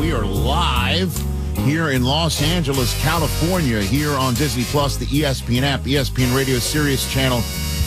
We are live here in Los Angeles, California, here on Disney Plus, the ESPN app, ESPN Radio, Sirius Channel,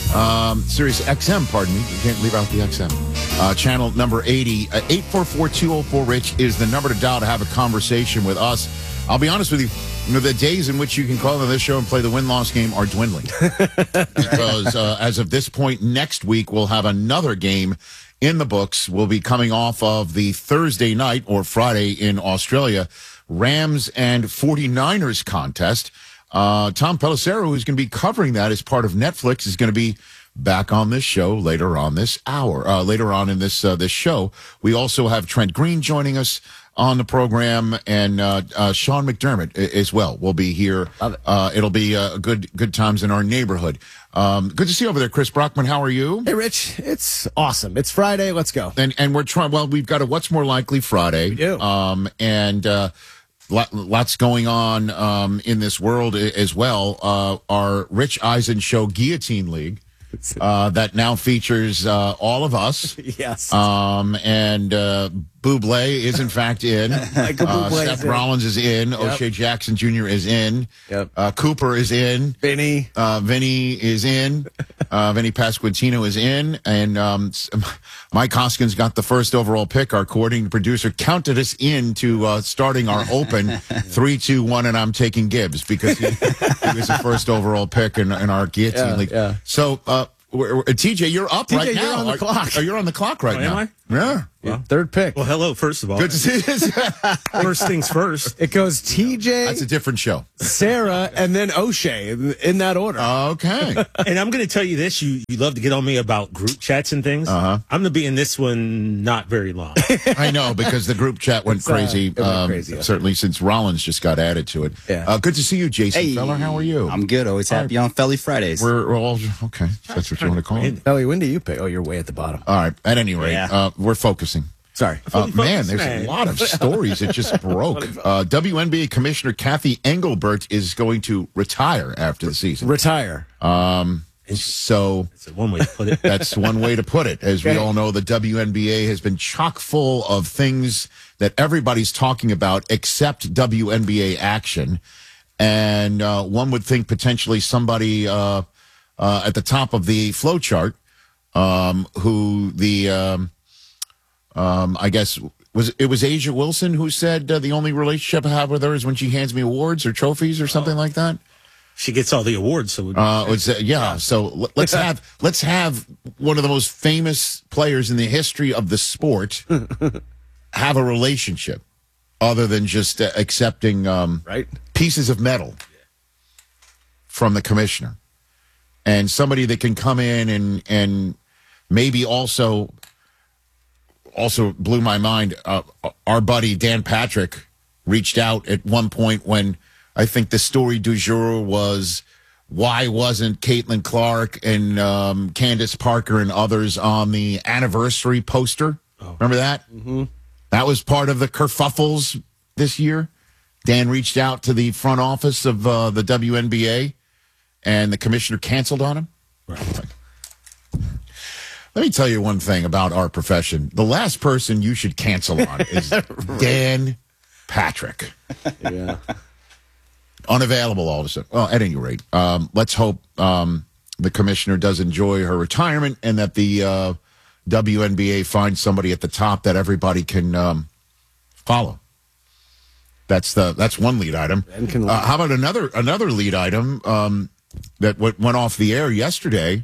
Sirius XM, pardon me. You can't leave out the XM. Channel number 80. 844-204-RICH is the number to dial to have a conversation with us. I'll be honest with you. The days in which you can call on this show and play the win-loss game are dwindling. Because as of this point, next week, we'll have another game in the books. We'll be coming off of the Thursday night or Friday in Australia, Rams and 49ers contest. Tom Pelissero, who's going to be covering that as part of Netflix, is going to be back on this show later on this hour, later on in this show. We also have Trent Green joining us on the program, and Sean McDermott as well will be here. It'll be good times in our neighborhood. Good to see you over there, Chris Brockman. How are you? Hey, Rich. It's awesome. It's Friday. Let's go. And we're trying. Well, we've got a What's More Likely Friday. We do. And lots going on in this world as well. Our Rich Eisen Show Guillotine League. That now features all of us. Yes. And Bublé is in fact in. Seth Rollins is in. Yep. O'Shea Jackson Jr. is in. Yep. Cooper is in. Vinny is in. Vinny Pasquantino is in. And Mike Hoskins got the first overall pick. Our coordinating producer counted us into starting our open 3-2-1, and I'm taking Gibbs because he was the first overall pick in our Guillotine League. Yeah. So, TJ, you're up right now. You're on the clock. You're on the clock right now. Am I? Yeah. Well, third pick. Well, hello, first of all. Good to see you. First things first. It goes TJ. That's a different show. Sarah, and then O'Shea in that order. Okay. And I'm going to tell you this. You love to get on me about group chats and things. Uh-huh. I'm going to be in this one not very long. I know, because the group chat went crazy. Certainly since Rollins just got added to it. Yeah. Good to see you, Jason Hey, Feller. How are you? I'm good. Always happy on Felly Fridays. We're all okay. That's what you want to call it. Ellie, when do you pick? Oh, you're way at the bottom. All right. At any rate, we're focusing. Sorry. Man, there's a lot of stories that just broke. WNBA Commissioner Kathy Engelbert is going to retire after the season. Retire. So That's one way to put it. that's one way to put it. As we all know, the WNBA has been chock full of things that everybody's talking about except WNBA action. And one would think potentially somebody at the top of the flow chart, who the I guess was Asia Wilson who said the only relationship I have with her is when she hands me awards or trophies or something like that. She gets all the awards. So So let's have one of the most famous players in the history of the sport have a relationship other than just accepting pieces of metal from the commissioner, and somebody that can come in and maybe also blew my mind. Our buddy Dan Patrick reached out at one point when I think the story du jour was, why wasn't Caitlin Clark and Candace Parker and others on the anniversary poster? Oh. Remember that? Mm-hmm. That was part of the kerfuffles this year. Dan reached out to the front office of the WNBA, and the commissioner canceled on him. Right. Let me tell you one thing about our profession. The last person you should cancel on is Dan Patrick. Yeah. Unavailable all of a sudden. Well, at any rate, let's hope the commissioner does enjoy her retirement and that the WNBA finds somebody at the top that everybody can follow. That's one lead item. How about another lead item that went off the air yesterday?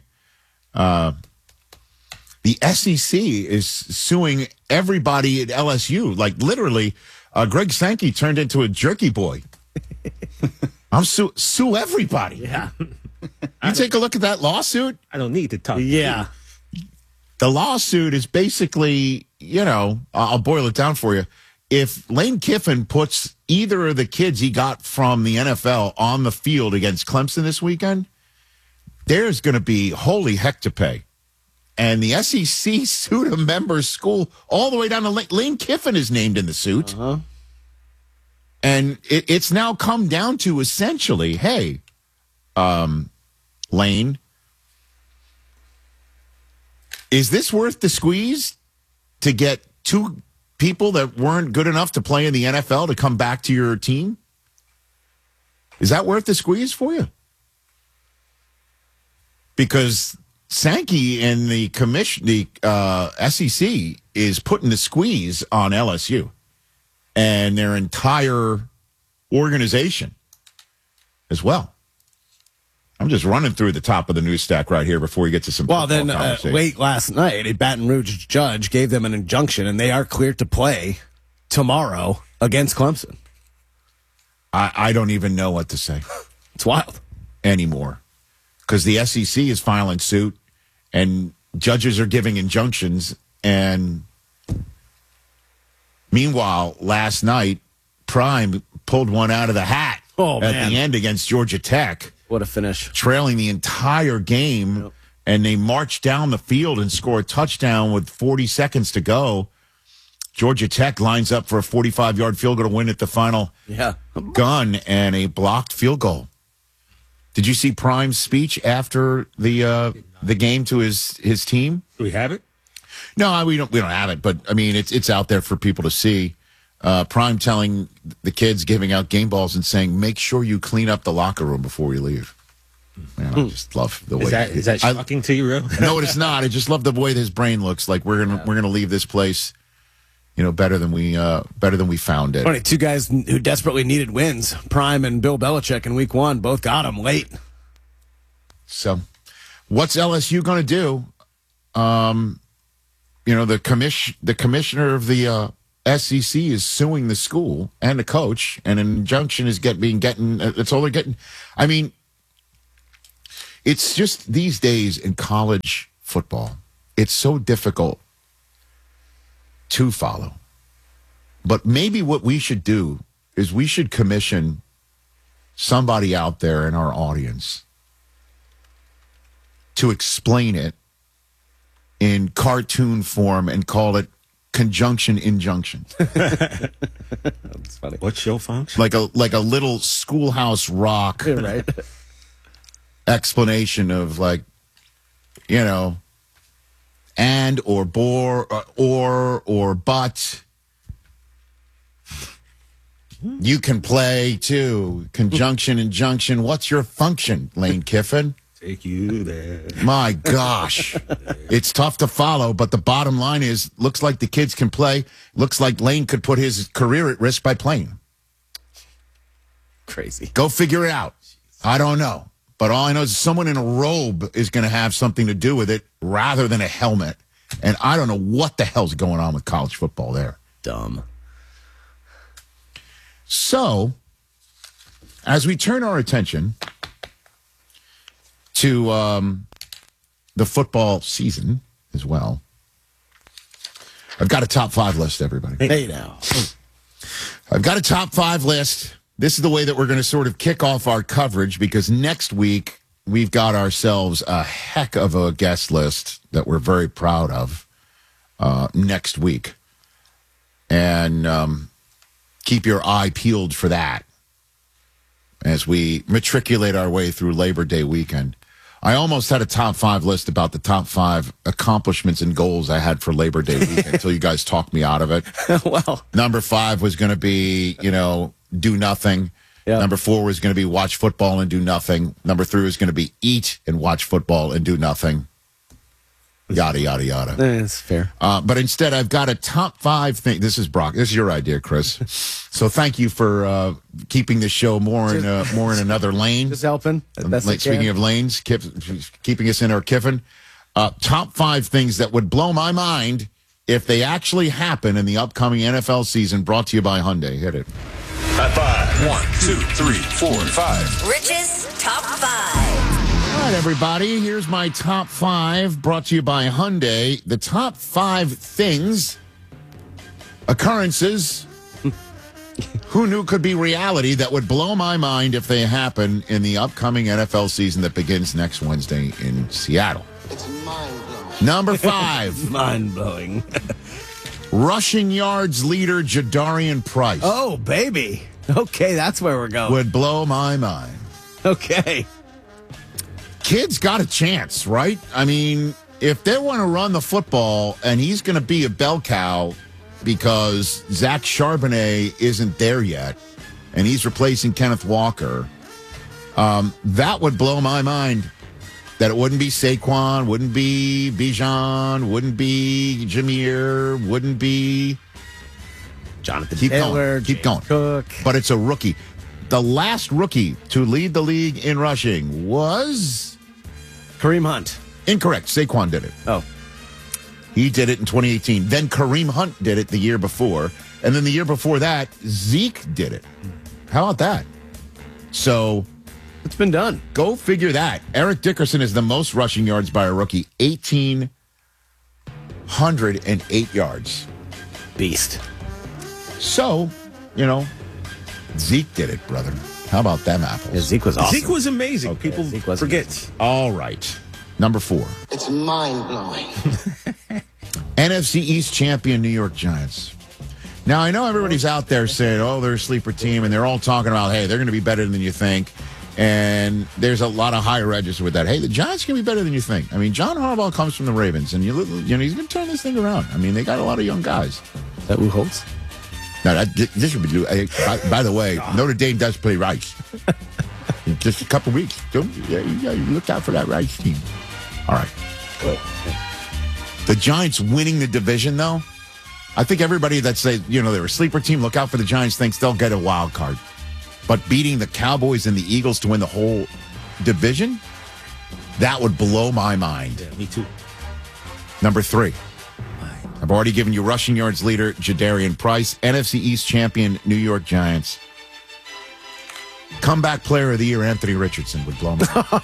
The SEC is suing everybody at LSU. Like, literally, Greg Sankey turned into a jerky boy. I'm sue everybody. Yeah. You take a look at that lawsuit. I don't need to talk. Yeah. The lawsuit is basically, I'll boil it down for you. If Lane Kiffin puts either of the kids he got from the NFL on the field against Clemson this weekend, there's going to be holy heck to pay. And the SEC sued a member school all the way down to Lane Kiffin is named in the suit. Uh-huh. And it's now come down to essentially, hey, Lane, is this worth the squeeze to get two people that weren't good enough to play in the NFL to come back to your team? Is that worth the squeeze for you? Because Sankey and the SEC is putting the squeeze on LSU and their entire organization as well. I'm just running through the top of the news stack right here before we get to some. Well, then conversation. late last night, a Baton Rouge judge gave them an injunction, and they are cleared to play tomorrow against Clemson. I don't even know what to say It's wild. anymore because the SEC is filing suit and judges are giving injunctions. And meanwhile, last night, Prime pulled one out of the hat at the end against Georgia Tech. What a finish. Trailing the entire game, Yep. and they marched down the field and score a touchdown with 40 seconds to go. Georgia Tech lines up for a 45-yard field goal to win at the final gun and a blocked field goal. Did you see Prime's speech after the game to his team? Do we have it? No, we don't have it, but I mean it's out there for people to see. Prime telling the kids, giving out game balls and saying, "Make sure you clean up the locker room before we leave." Man, I just love the way. Is that shocking to you, Real? No, it's not. I just love the way his brain looks. Like we're gonna leave this place, better than we found it. Funny, two guys who desperately needed wins, Prime and Bill Belichick in week 1, both got them late. So, what's LSU going to do? The commissioner of the SEC is suing the school and the coach, and an injunction is getting. That's all they're getting. I mean, it's just these days in college football, it's so difficult to follow. But maybe what we should do is we should commission somebody out there in our audience to explain it in cartoon form and call it conjunction injunction. That's funny. What's your function? Like a little Schoolhouse Rock Right. explanation of and or bore or but. You can play too. Conjunction, injunction. What's your function, Lane Kiffin? Take you there. My gosh. It's tough to follow, but the bottom line is, looks like the kids can play. Looks like Lane could put his career at risk by playing. Crazy. Go figure it out. I don't know. But all I know is someone in a robe is going to have something to do with it rather than a helmet. And I don't know what the hell's going on with college football there. Dumb. So, as we turn our attention to the football season as well, I've got a top 5 list, everybody. Hey now. I've got a top 5 list. This is the way that we're going to sort of kick off our coverage because next week we've got ourselves a heck of a guest list that we're very proud of next week. And keep your eye peeled for that as we matriculate our way through Labor Day weekend. I almost had a top 5 list about the top 5 accomplishments and goals I had for Labor Day weekend until you guys talked me out of it. Well, Number 5 was going to be, do nothing. Yeah. Number 4 was going to be watch football and do nothing. Number 3 was going to be eat and watch football and do nothing. Yada, yada, yada. that's fair. But instead, I've got a top 5 thing. This is Brock. This is your idea, Chris. So thank you for keeping the show more in another lane. Just helping. Speaking of lanes, keeping us in our Kiffin. Top 5 things that would blow my mind if they actually happen in the upcoming NFL season, brought to you by Hyundai. Hit it. High five. 1, 2, 3, 4, 5. Rich's Top 5. All right, everybody, here's my top 5 brought to you by Hyundai. The top 5 things, occurrences, who knew could be reality that would blow my mind if they happen in the upcoming NFL season that begins next Wednesday in Seattle. It's mind-blowing. Number 5, Mind-blowing. rushing yards leader Jadarian Price Oh, baby. Okay, that's where we're going. would blow my mind. Okay. Kid's got a chance, right? I mean, if they want to run the football and he's going to be a bell cow, because Zach Charbonnet isn't there yet, and he's replacing Kenneth Walker. That would blow my mind. That it wouldn't be Saquon, wouldn't be Bijan, wouldn't be Jameer, wouldn't be Jonathan keep Taylor, going, keep James going. Cook. But it's a rookie. The last rookie to lead the league in rushing was Kareem Hunt. incorrect. Saquon did it. Oh. He did it in 2018. Then Kareem Hunt did it the year before. And then the year before that, Zeke did it. How about that? So It's been done. go figure that. Eric Dickerson is the most rushing yards by a rookie, 1,808 yards. Beast. So, Zeke did it, brother. How about them apples? Yeah, Zeke was awesome. Zeke was amazing. Okay, People Zeke was forget. All right. Number 4. It's mind-blowing. NFC East champion New York Giants. Now, I know everybody's out there saying, oh, they're a sleeper team, and they're all talking about, hey, they're going to be better than you think. And there's a lot of high register with that. Hey, the Giants can be better than you think. I mean, John Harbaugh comes from the Ravens, and he's going to turn this thing around. I mean, they got a lot of young guys. Is that Lou Holtz? Now, this would be. By the way, Notre Dame does play Rice. In just a couple weeks. You look out for that Rice team. All right. The Giants winning the division, though. I think everybody that says they're a sleeper team, look out for the Giants, thinks they'll get a wild card. But beating the Cowboys and the Eagles to win the whole division, that would blow my mind. Yeah, me too. Number 3. I've already given you rushing yards leader, Jadarian Price. NFC East champion, New York Giants. Comeback player of the year, Anthony Richardson, would blow my mind.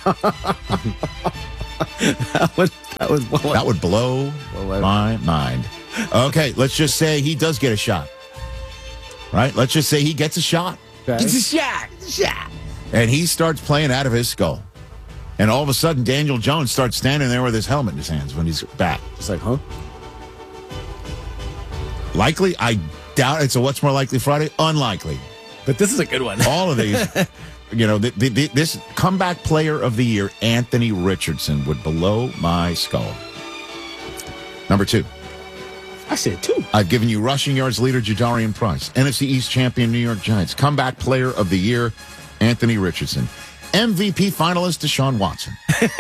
That would blow my mind. Okay, let's just say he does get a shot. Right? Let's just say he gets a shot. Okay. It's a shot. And he starts playing out of his skull. And all of a sudden, Daniel Jones starts standing there with his helmet in his hands when he's back. It's like, huh? Likely? I doubt it's a What's More Likely Friday. Unlikely. But this is a good one. All of these, this comeback player of the year, Anthony Richardson, would blow my skull. Number 2. I said 2. I've given you rushing yards leader, Jadarian Price. NFC East champion, New York Giants. Comeback player of the year, Anthony Richardson. MVP finalist, Deshaun Watson.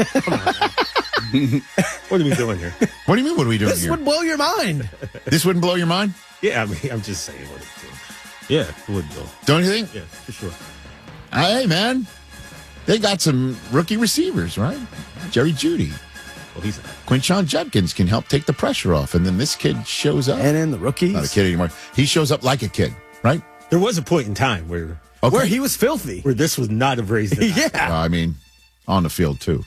What are we doing here? What do you mean, what are we doing This here? would blow your mind. This wouldn't blow your mind? Yeah, I mean, I'm just saying what it's doing. Yeah, it would go. Don't you think? Yeah, for sure. Hey, man. They got some rookie receivers, right? Jerry Jeudy. Well, he's Quinshon Judkins can help take the pressure off. And then this kid shows up. And in the rookies. Not a kid anymore. He shows up like a kid, right? There was a point in time where Where he was filthy. this was not have raised the Yeah. I mean, on the field, too.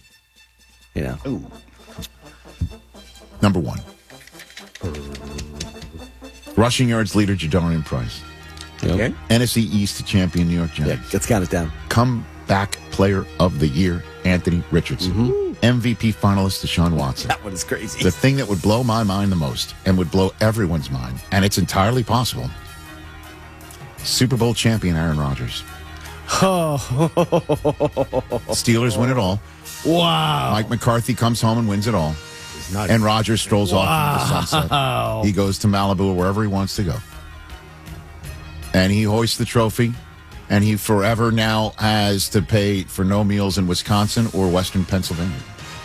Number 1. Rushing yards leader, Jadarian Price. Okay. NFC East champion, New York Yeah, Giants. let's count it down. Comeback player of the year, Anthony Richardson. MVP finalist, Deshaun Watson. That one is crazy. The thing that would blow my mind the most and would blow everyone's mind, and it's entirely possible, Super Bowl champion Aaron Rodgers. Steelers win it all. Wow. Mike McCarthy comes home and wins it all. It's not And Rodgers strolls off into the sunset. He goes to Malibu or wherever he wants to go. And he hoists the trophy. And he forever now has to pay for no meals in Wisconsin or Western Pennsylvania.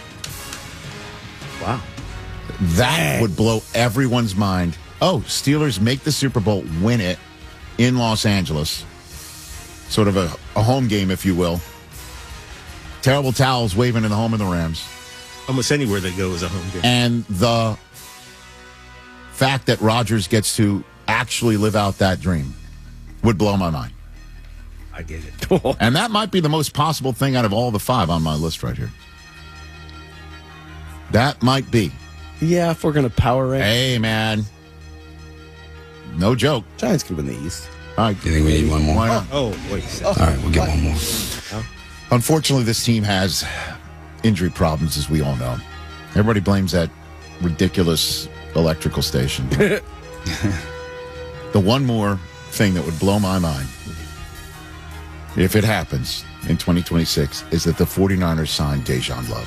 wow. That would blow everyone's mind. Oh, Steelers make the Super Bowl, win it in Los Angeles. Sort of a home game, if you will. Terrible towels waving in the home of the Rams. Almost anywhere they go is a home game. And the fact that Rodgers gets to actually live out that dream would blow my mind. I get it. And that might be the most possible thing out of all the 5 on my list right here. That might be. Yeah, if we're going to power rank. Hey, man. No joke. Giants could win the East. All right. You think we need one more? Why not? Oh, wait. All right, we'll get one more. Unfortunately, this team has injury problems, as we all know. Everybody blames that ridiculous electrical station. The one more thing that would blow my mind, if it happens in 2026, is that the 49ers signed Dejan Love.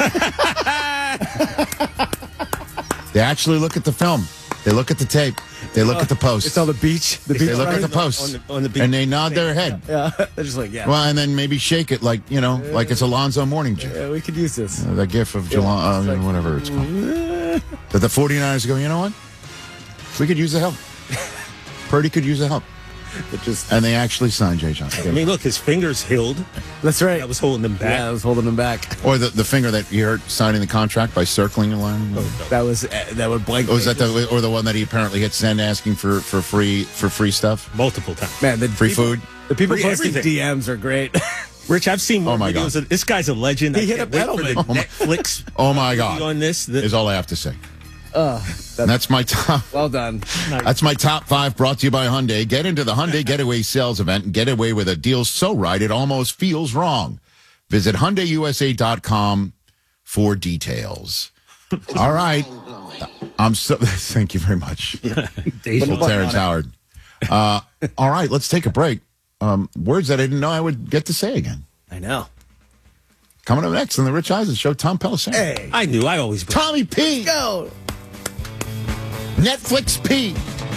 They actually look at the film. They look at the tape. They look at the post. It's on the beach. The beach They look at sign. the post on the beach. and they nod their head. Yeah, they're just like, yeah. Well, and then maybe shake it like like it's Alonzo Mourning. Yeah, we could use this. The gif of Geelong, it's like- whatever it's called. That the 49ers go, you know what? We could use the help. Purdy could use the help. And they actually signed Jay Johnson. I mean, look, his fingers healed. That's right. That was holding him back. Yeah, I was holding him back. Or the finger that you heard signing the contract by circling the line. That would blank. Or was that the one that he apparently hit send asking for free stuff? Multiple times. Man, the Free people, food? The people Free posting everything. DMs are great. Rich, I've seen more Oh, my videos. God. This guy's a legend. He I hit can't a wait for the Edelman. Netflix Oh my God! on this. Is all I have to say. And that's my top. Well done. That's my top 5 brought to you by Hyundai. Get into the Hyundai Getaway Sales Event and get away with a deal so right it almost feels wrong. Visit HyundaiUSA.com for details. All right. Thank you very much. Well, Terrence Howard. All right, let's take a break. Words that I didn't know I would get to say again. I know. Coming up next on the Rich Eisen Show, Tom Pelissero. Hey. I knew. I always. Tommy P. Go. Netflix P.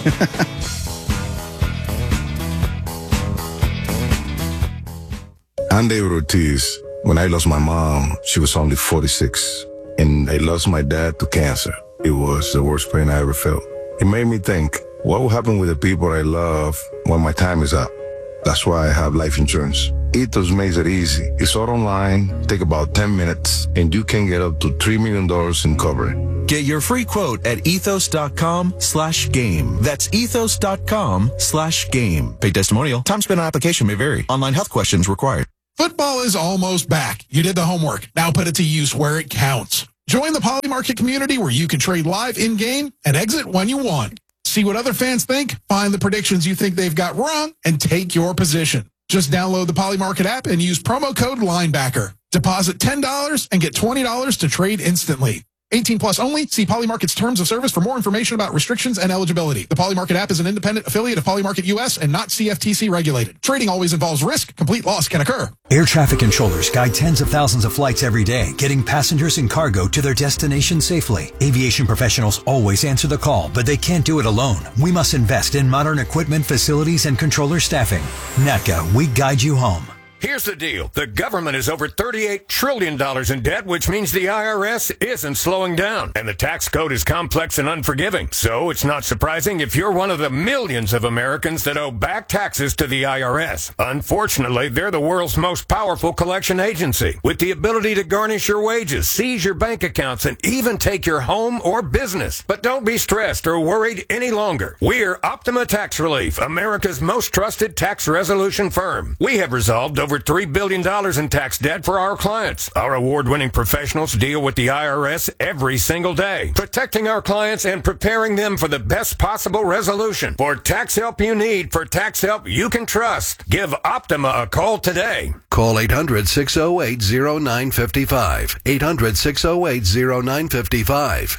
Andy Ortiz. When I lost my mom, she was only 46. And I lost my dad to cancer. It was the worst pain I ever felt. It made me think, what will happen with the people I love when my time is up? That's why I have life insurance. Ethos makes it easy. It's all online, take about 10 minutes, and you can get up to $3 million in coverage. Get your free quote at ethos.com/game. That's ethos.com/game. Paid testimonial. Time spent on application may vary. Online health questions required. Football is almost back. You did the homework. Now put it to use where it counts. Join the Poly Market community where you can trade live in-game and exit when you want. See what other fans think, find the predictions you think they've got wrong, and take your position. Just download the Poly Market app and use promo code LINEBACKER. Deposit $10 and get $20 to trade instantly. 18 plus only. See Poly Market's terms of service for more information about restrictions and eligibility. The Poly Market app is an independent affiliate of Poly Market US and not CFTC regulated. Trading always involves risk. Complete loss can occur. Air traffic controllers guide tens of thousands of flights every day, getting passengers and cargo to their destination safely. Aviation professionals always answer the call, but they can't do it alone. We must invest in modern equipment, facilities, and controller staffing. NATCA, we guide you home. Here's the deal. The government is over $38 trillion in debt, which means the IRS isn't slowing down. And the tax code is complex and unforgiving. So it's not surprising if you're one of the millions of Americans that owe back taxes to the IRS. Unfortunately, they're the world's most powerful collection agency, with the ability to garnish your wages, seize your bank accounts, and even take your home or business. But don't be stressed or worried any longer. We're Optima Tax Relief, America's most trusted tax resolution firm. We have resolved over $3 billion in tax debt for our clients. Our award-winning professionals deal with the IRS every single day, protecting our clients and preparing them for the best possible resolution. For tax help you need, for tax help you can trust, give Optima a call today. Call 800-608-0955. 800-608-0955.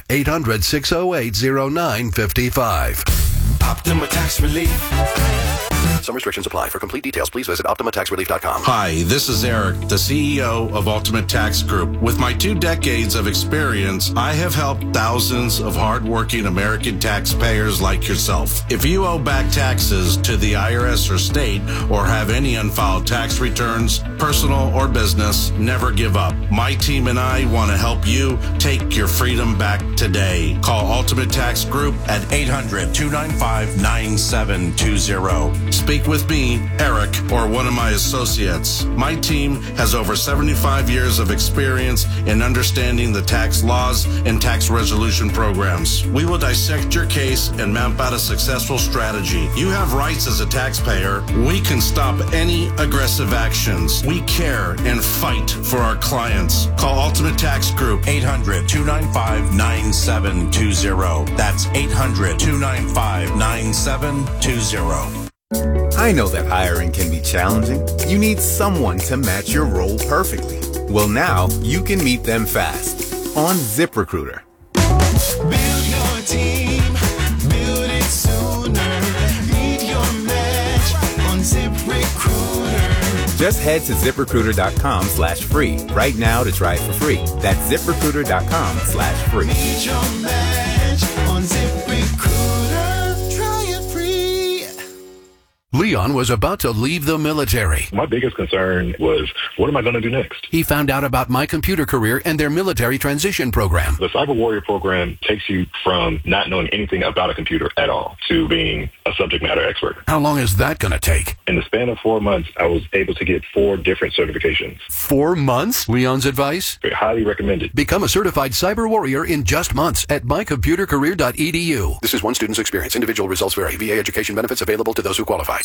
800-608-0955. Optima Tax Relief. Some restrictions apply. For complete details, please visit OptimaTaxRelief.com. Hi, this is Eric, the CEO of Ultimate Tax Group. With my 2 decades of experience, I have helped thousands of hardworking American taxpayers like yourself. If you owe back taxes to the IRS or state, or have any unfiled tax returns, personal or business, never give up. My team and I want to help you take your freedom back today. Call Ultimate Tax Group at 800-295-9720. Speak with me, Eric, or one of my associates. My team has over 75 years of experience in understanding the tax laws and tax resolution programs. We will dissect your case and map out a successful strategy. You have rights as a taxpayer. We can stop any aggressive actions. We care and fight for our clients. Call Ultimate Tax Group, 800-295-9720. That's 800-295-9720. I know that hiring can be challenging. You need someone to match your role perfectly. Well, now you can meet them fast on ZipRecruiter. Build your team, build it sooner. Meet your match on ZipRecruiter. Just head to ZipRecruiter.com/free right now to try it for free. That's ZipRecruiter.com/free. Meet your match on ZipRecruiter. Try Leon was about to leave the military. My biggest concern was, what am I going to do next? He found out about My Computer Career and their military transition program. The Cyber Warrior program takes you from not knowing anything about a computer at all to being a subject matter expert. How long is that going to take? In the span of 4 months, I was able to get 4 different certifications. 4 months? Leon's advice? Highly recommended. Become a certified cyber warrior in just months at mycomputercareer.edu. This is one student's experience. Individual results vary. VA education benefits available to those who qualify.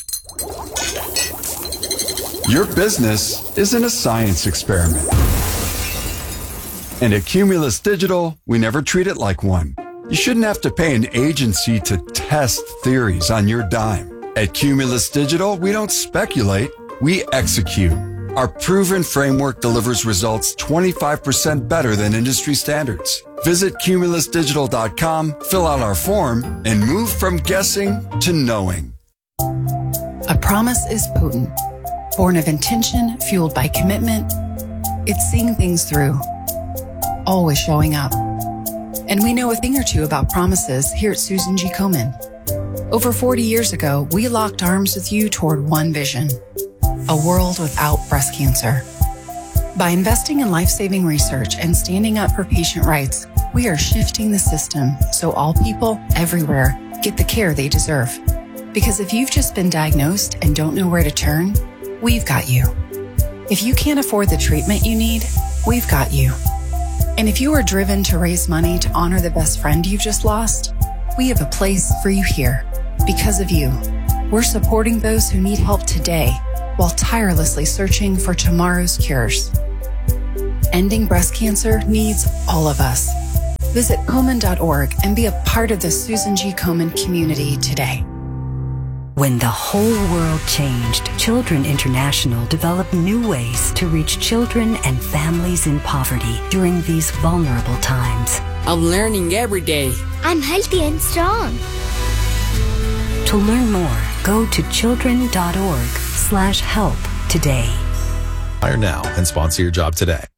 Your business isn't a science experiment. And at Cumulus Digital, we never treat it like one. You shouldn't have to pay an agency to test theories on your dime. At Cumulus Digital, we don't speculate, we execute. Our proven framework delivers results 25% better than industry standards. Visit cumulusdigital.com, fill out our form, and move from guessing to knowing. A promise is potent, born of intention, fueled by commitment. It's seeing things through, always showing up. And we know a thing or two about promises here at Susan G. Komen. Over 40 years ago, we locked arms with you toward one vision: a world without breast cancer. By investing in life-saving research and standing up for patient rights, we are shifting the system so all people everywhere get the care they deserve. Because if you've just been diagnosed and don't know where to turn, we've got you. If you can't afford the treatment you need, we've got you. And if you are driven to raise money to honor the best friend you've just lost, we have a place for you here. Because of you, we're supporting those who need help today while tirelessly searching for tomorrow's cures. Ending breast cancer needs all of us. Visit Komen.org and be a part of the Susan G. Komen community today. When the whole world changed, Children International developed new ways to reach children and families in poverty during these vulnerable times. I'm learning every day. I'm healthy and strong. To learn more, go to children.org/help today. Hire now and sponsor your job today.